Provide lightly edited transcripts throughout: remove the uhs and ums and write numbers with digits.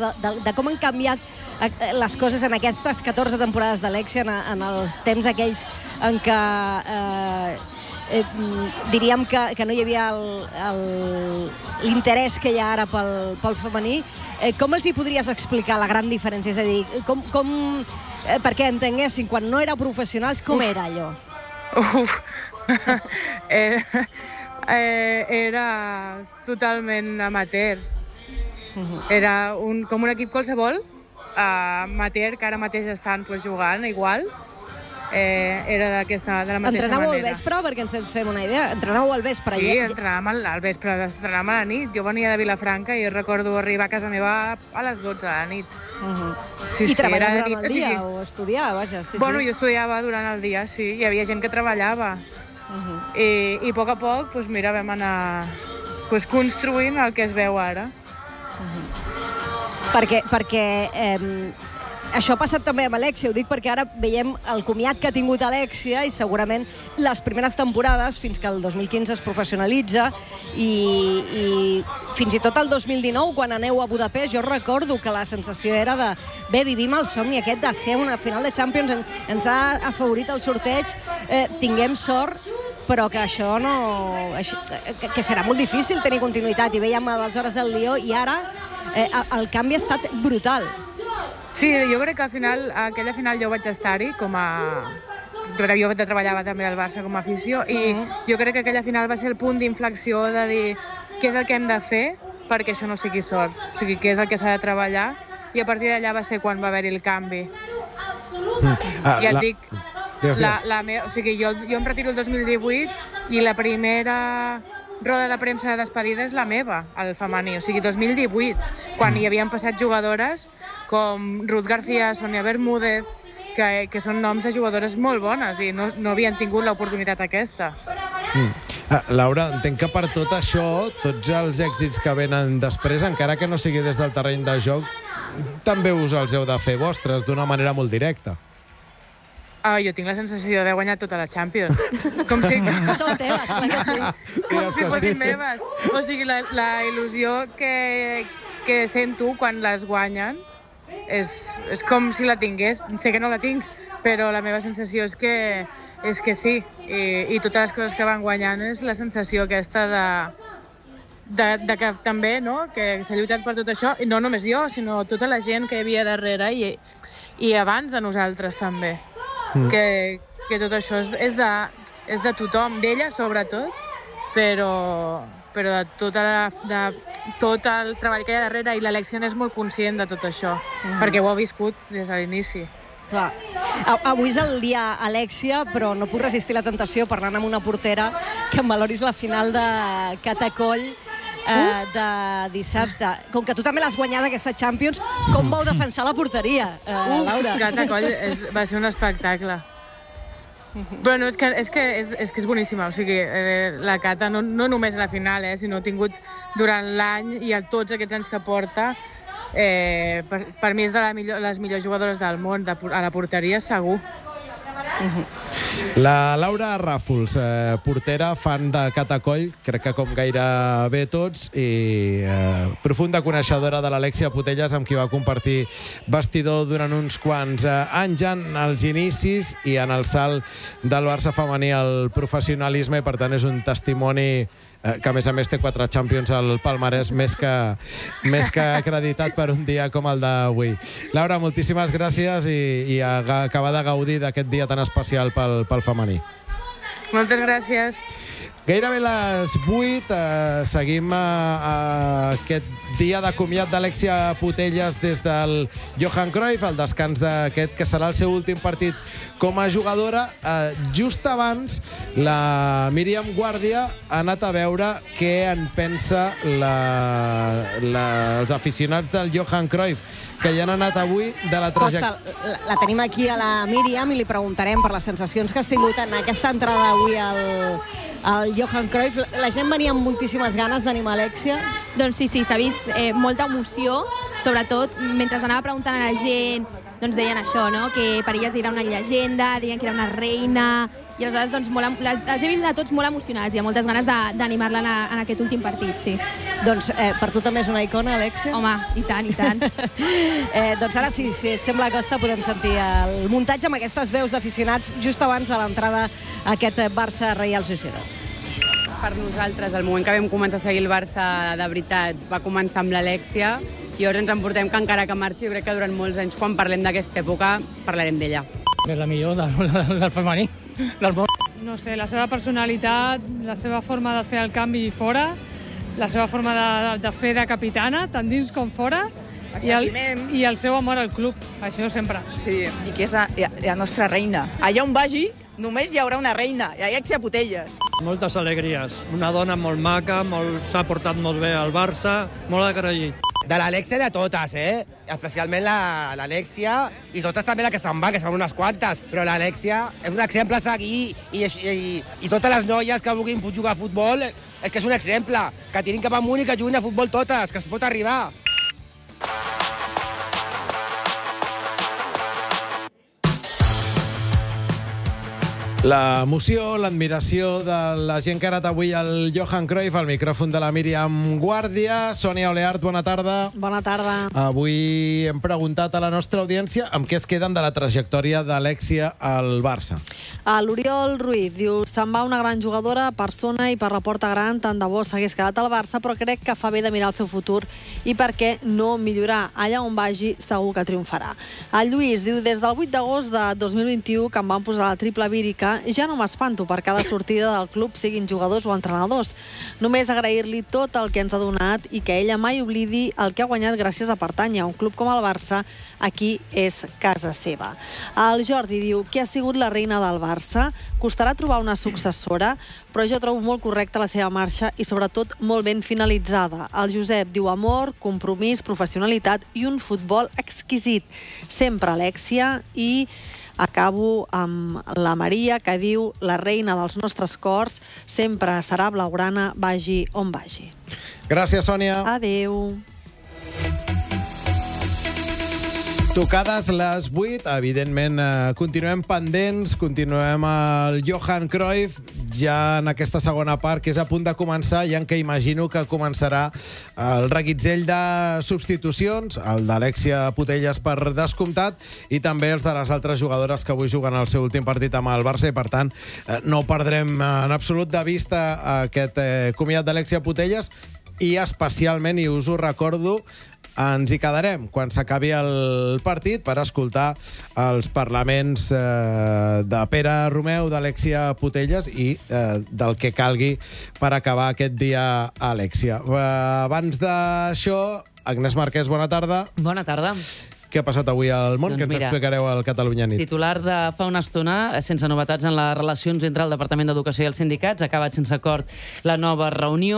de com han canviat les coses en aquestes 14 temporades d'Alexia, en els temps aquells en què diríem que no hi havia l'interès que hi ha ara pel femení. Com els hi podries explicar la gran diferència? És a dir, perquè entenguessin, quan no era professionals, com era allò? Era totalment amateur. Era com un equip qualsevol, amateur, que ara mateix estan jugant igual. Era de la mateixa manera. Entrenàveu al vespre, perquè ens en fem una idea? Entrenàveu al vespre? Sí, entrenàvem al vespre, entrenàvem a la nit. Jo venia de Vilafranca i recordo arribar a casa meva a les 12 de la nit. I treballar durant el dia o estudiar, vaja? Bueno, jo estudiava durant el dia, sí. Hi havia gent que treballava. I a poc, mira, vam anar construint el que es veu ara. Perquè això ha passat també amb Alexia, ho dic perquè ara veiem el comiat que ha tingut Alexia i segurament les primeres temporades, fins que el 2015 es professionalitza i fins i tot el 2019, quan aneu a Budapest, jo recordo que la sensació era de vivim el somni aquest de ser una final de Champions, ens ha afavorit el sorteig, tinguem sort, però que això no... que serà molt difícil tenir continuïtat, i veiem aleshores el Lió, i ara el canvi ha estat brutal. Sí, jo crec que al final, aquella final jo vaig estar-hi com a... Jo treballava també al Barça com a afició i jo crec que aquella final va ser el punt d'inflexió de dir què és el que hem de fer perquè això no sigui sort, o sigui, què és el que s'ha de treballar, i a partir d'allà va ser quan va haver-hi el canvi. Ja et dic, o sigui, jo em retiro el 2018 i la primera roda de premsa de despedida és la meva, al femení, o sigui, 2018, quan hi havien passat jugadores com Ruth García, Sonia Bermúdez, que són noms de jugadores molt bones i no havien tingut l'oportunitat aquesta. Laura, entenc que per tot això, tots els èxits que venen després, encara que no sigui des del terreny de joc, també us els heu de fer vostres d'una manera molt directa. Jo tinc la sensació d'haver guanyat tota la Champions. Com si... Són teves, clar que sí. Com si fossin meves. O sigui, la il·lusió que sento quan les guanyen és com si la tingués. Sé que no la tinc, però la meva sensació és que sí. I totes les coses que van guanyant és la sensació aquesta de que també, no?, que s'ha lluitat per tot això, i no només jo, sinó tota la gent que hi havia darrere i abans de nosaltres també. Que tot això és de tothom, d'ella sobretot, però de tot el treball que hi ha darrere, i l'Alexia és molt conscient de tot això, perquè ho ha viscut des de l'inici. Clar. Avui és el dia Alexia, però no puc resistir la tentació parlant amb una portera que em valoris la final de Catacoll de dissabte. Com que tu també l'has guanyat aquesta Champions, com vau defensar la porteria, Laura? Catacoll va ser un espectacle. Bueno, és que és boníssima, o sigui, la Cata no només a la final, sinó ha tingut durant l'any i tots aquests anys que porta, per mi és de les millors jugadores del món, a la porteria segur. La Laura Ràfols, portera, fan de Catacoll, crec que com gairebé tots, i profunda coneixedora de l'Alexia Putellas, amb qui va compartir vestidor durant uns quants anys en els inicis i en el salt del Barça femení al professionalisme, i per tant és un testimoni que a més té 4 Champions al palmarès, més que acreditat per un dia com el d'avui. Laura, moltíssimes gràcies i acabar de gaudir d'aquest dia tan especial pel femení. Moltes gràcies. Gairebé les 8, seguim aquest dia de comiat d'Alexia Putellas des del Johan Cruyff, el descans d'aquest que serà el seu últim partit com a jugadora. Just abans, la Míriam Guàrdia ha anat a veure què en pensa els aficionats del Johan Cruyff, que hi han anat avui de la trajectòria. Costa, la tenim aquí a la Míriam i li preguntarem per les sensacions que has tingut en aquesta entrada avui al Johan Cruyff. La gent venia amb moltíssimes ganes d'animar Alexia. Doncs sí, s'ha vist molta emoció, sobretot mentre anava preguntant a la gent, doncs deien això, no?, que per elles era una llegenda, deien que era una reina, i aleshores doncs, els he vist a tots molt emocionats i amb moltes ganes d'animar-la en aquest últim partit, sí. Doncs per tu també és una icona, Alexia? Home, i tant, i tant. Doncs ara sí, si et sembla, Costa, podem sentir el muntatge amb aquestes veus d'aficionats just abans de l'entrada a aquest Barça-Real Sociedad. Per nosaltres, el moment que vam començar a seguir el Barça de veritat va començar amb l'Alexia i llavors ens emportem que encara que marxi, jo crec que durant molts anys, quan parlem d'aquesta època, parlarem d'ella. És la millor del femení, del món. No sé, la seva personalitat, la seva forma de fer el canvi fora, la seva forma de fer de capitana, tant dins com fora, i el seu amor al club, això sempre. Sí, i que és la nostra reina. Allà on vagi, només hi haurà una reina, i Alexia Putellas. Moltes alegries. Una dona molt maca, s'ha portat molt bé al Barça, molt agraït. De l'Alexia de totes, especialment l'Alexia i totes també la que se'n va, que són unes quantes, però l'Alexia és un exemple a seguir i totes les noies que vulguin jugar a futbol és que és un exemple, que tirin cap amunt i que juguin a futbol totes, que es pot arribar. L'emoció, l'admiració de la gent que ha anat avui al Johan Cruyff, al micròfon de la Míriam Guàrdia. Sònia Oleart, bona tarda. Bona tarda. Avui hem preguntat a la nostra audiència amb què es queden de la trajectòria d'Alexia al Barça. L'Oriol Ruiz diu: se'n va una gran jugadora, persona i per la porta gran, tant de bo s'hagués quedat al Barça, però crec que fa bé de mirar el seu futur i per què no millorar. Allà on vagi segur que triomfarà. El Lluís diu: des del 8 d'agost de 2021, que em van posar la triple vírica, ja no m'espanto per cada sortida del club, siguin jugadors o entrenadors. Només agrair-li tot el que ens ha donat i que ella mai oblidi el que ha guanyat gràcies a pertànyer a un club com el Barça. Aquí és casa seva. El Jordi diu: qui ha sigut la reina del Barça? Costarà trobar una successora, però jo trobo molt correcta la seva marxa i sobretot molt ben finalitzada. El Josep diu: amor, compromís, professionalitat i un futbol exquisit. Sempre Alexia. I acabo amb la Maria, que diu: la reina dels nostres cors sempre serà blaugrana, vagi on vagi. Gràcies, Sònia. Adéu. Tocades les 8, evidentment continuem pendents, continuem al Johan Cruyff, ja en aquesta segona part, que és a punt de començar, i en què imagino que començarà el reguitzell de substitucions, el d'Alexia Putellas per descomptat, i també els de les altres jugadores que avui juguen el seu últim partit amb el Barça, i per tant no perdrem en absolut de vista aquest comiat d'Alexia Putellas, i especialment, i us ho recordo, ens hi quedarem quan s'acabi el partit per escoltar els parlaments de Pere Romeu, d'Alexia Putellas i del que calgui per acabar aquest dia, Alexia. Abans d'això, Agnès Marquès, bona tarda. Bona tarda. Què ha passat avui al món? Doncs que ens explicareu al Catalunya Nit. Titular de fa una estona, sense novetats en les relacions entre el Departament d'Educació i els sindicats. Ha acabat sense acord la nova reunió.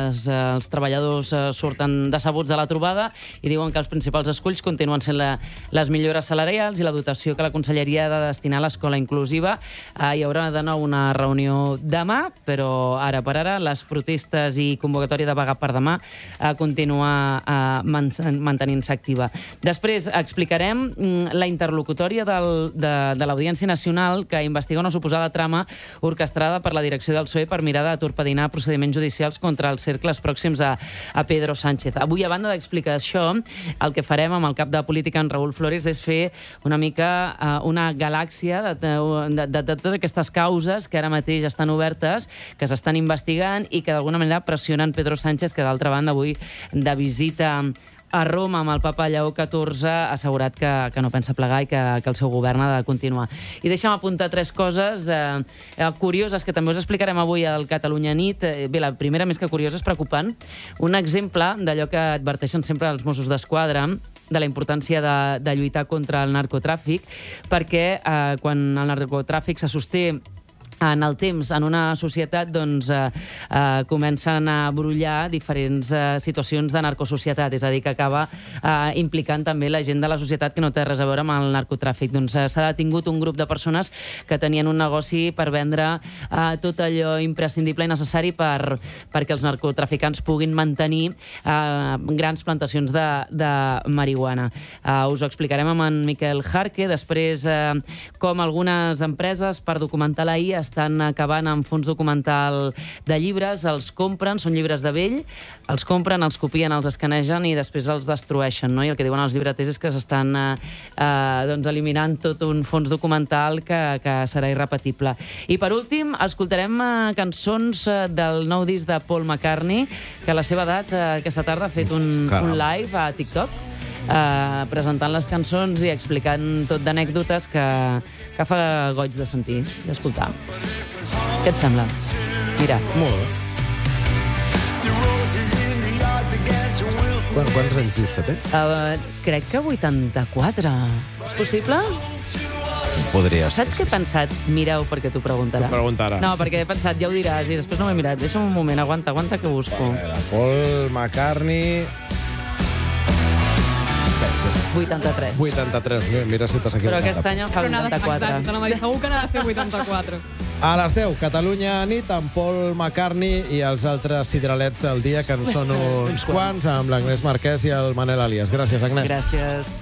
Els treballadors surten decebuts de la trobada i diuen que els principals esculls continuen sent les millores salarials i la dotació que la Conselleria ha de destinar a l'escola inclusiva. Hi haurà de nou una reunió demà, però ara per ara les protestes i convocatòria de vaga per demà continua mantenint-se activa. Després explicarem la interlocutòria de l'Audiència Nacional que investiga una suposada trama orquestrada per la direcció del PSOE per mirar de torpedinar procediments judicials contra els cercles pròxims a Pedro Sánchez. Avui, a banda d'explicar això, el que farem amb el cap de política, en Raül Flores, és fer una mica una galàxia de totes aquestes causes que ara mateix estan obertes, que s'estan investigant i que d'alguna manera pressionen Pedro Sánchez, que d'altra banda avui de visita a Roma amb el papa Lleó XIV ha assegurat que no pensa plegar i que el seu govern ha de continuar. I deixa'm apuntar 3 coses curioses que també us explicarem avui al Catalunya Nit. Bé, la primera, més que curiosa, és preocupant. Un exemple d'allò que adverteixen sempre els Mossos d'Esquadra, de la importància de lluitar contra el narcotràfic, perquè quan el narcotràfic se sosté en el temps, en una societat, doncs comencen a brollar diferents situacions de narcosocietat, és a dir, que acaba implicant també la gent de la societat que no té res a veure amb el narcotràfic. Doncs s'ha detingut un grup de persones que tenien un negoci per vendre tot allò imprescindible i necessari perquè els narcotraficants puguin mantenir grans plantacions de marihuana. Us ho explicarem amb en Miquel Jarque. Després, com algunes empreses, per documentar la IA, estan acabant amb fons documental de llibres, els compren, són llibres de vell, els compren, els copien, els escanegen i després els destrueixen, no? I el que diuen els llibreters és que s'estan eliminant tot un fons documental que serà irrepetible. I per últim, escoltarem cançons del nou disc de Paul McCartney, que a la seva edat aquesta tarda ha fet un live a TikTok, presentant les cançons i explicant tot d'anècdotes que fa goig de sentir, d'escoltar. Què et sembla? Mira. Molt bé. Quants anys dius que té? Crec que 84. És possible? Podria ser. Saps què he pensat? Mireu, perquè t'ho preguntarà. T'ho preguntarà. No, perquè he pensat, ja ho diràs, i després no m'he mirat. Deixa'm un moment, aguanta que busco. Paul McCartney... 83. 83, mira si t'has equivocat. Però aquest any en fa 84. Exacte, no m'ha dit segur que n'ha de fer 84. A les 10, Catalunya nit, amb Paul McCartney i els altres sidralets del dia, que en són uns quants, amb l'Agnès Marquès i el Manel Alias. Gràcies, Agnès. Gràcies.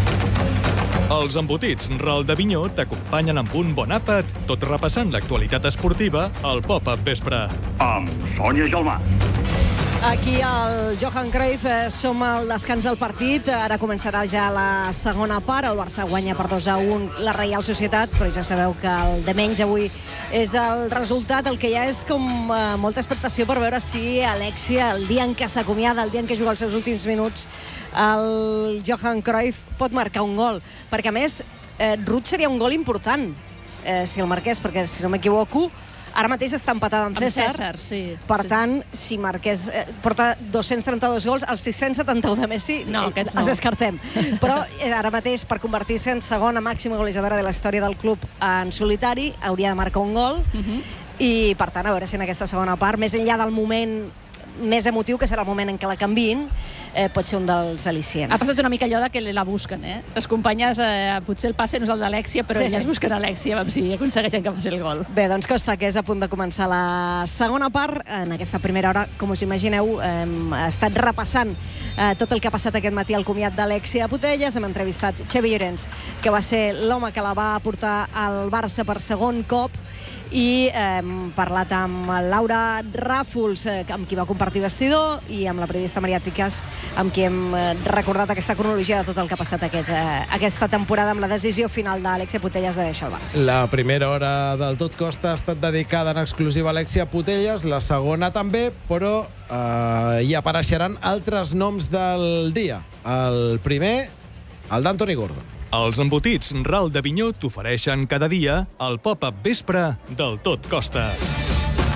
Els embotits Ral de Vinyó t'acompanyen amb un bon àpat, tot repassant l'actualitat esportiva al Pop-Up Vespre. Amb Sònia Gelmà. Aquí al Johan Cruyff som al descans del partit. Ara començarà ja la segona part. El Barça guanya per 2-1 la Reial Societat, però ja sabeu que el de menys avui és el resultat. El que ja és com molta expectació per veure si Alexia, el dia en què s'acomiada, el dia en què juga els seus últims minuts, el Johan Cruyff pot marcar un gol. Perquè, a més, Ruud seria un gol important si el marqués, perquè, si no m'equivoco, ara mateix està empatada amb César. Sí. Per tant, si Marquès porta 232 gols, els 671 de Messi aquests no. els descartem. Però ara mateix, per convertir-se en segona màxima golejadora de la història del club en solitari, hauria de marcar un gol. I, per tant, a veure si en aquesta segona part, més enllà del moment més emotiu, que serà el moment en què la canviïn, pot ser un dels al·licients. Ha passat una mica allò que la busquen, Les companyes, potser el passe no és el d'Alexia, però elles busquen Alexia, a veure si aconsegueixen que faci el gol. Bé, doncs costa que és a punt de començar la segona part. En aquesta primera hora, com us imagineu, hem estat repassant tot el que ha passat aquest matí al comiat d'Alexia Putellas. Hem entrevistat Xavi Llorens, que va ser l'home que la va portar al Barça per segon cop, i hem parlat amb Laura Ràfols, amb qui va compartir vestidor, i amb la periodista Maria Picas, amb qui hem recordat aquesta cronologia de tot el que ha passat aquesta temporada amb la decisió final d'Alexia Putellas de deixar el Barça. La primera hora del Tot Costa ha estat dedicada en exclusiva a Alexia Putellas, la segona també, però hi apareixeran altres noms del dia. El primer, el d'Anthony Gordon. Els embotits Ral de Vinyó t'ofereixen cada dia el Pop-Up Vespre del Tot Costa.